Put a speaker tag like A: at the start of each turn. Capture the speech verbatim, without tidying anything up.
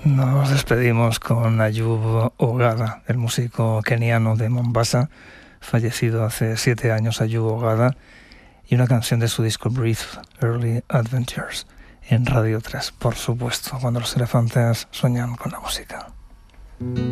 A: Nos despedimos con Ayub Ogada, el músico keniano de Mombasa, fallecido hace siete años. Ayub Ogada, y una canción de su disco Breathe, Early Adventures, en Radio tres, por supuesto, cuando los elefantes sueñan con la música.